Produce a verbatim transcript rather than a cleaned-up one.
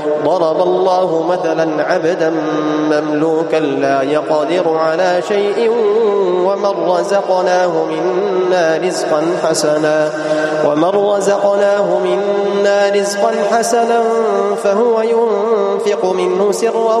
ضرب الله مثلا عبدا مملوكا لا يقدر على شيء ومن رزقناه منا رزقا حسنا ومن رزقناه منا رزقا حسنا فهو ينفق منه سرا